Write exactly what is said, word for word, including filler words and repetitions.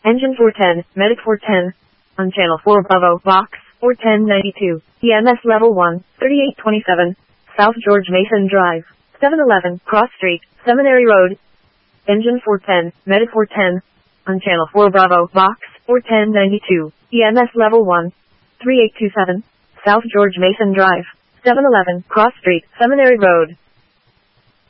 Engine four ten, Medic four ten. On channel four Bravo, Box, four ten ninety-two. E M S level one, thirty-eight twenty-seven. South George Mason Drive, seven eleven, Cross Street, Seminary Road. Engine four ten, Medic four ten. On channel four Bravo, Box, four ten ninety-two. E M S level one, thirty-eight twenty-seven. South George Mason Drive, seven eleven, Cross Street, Seminary Road.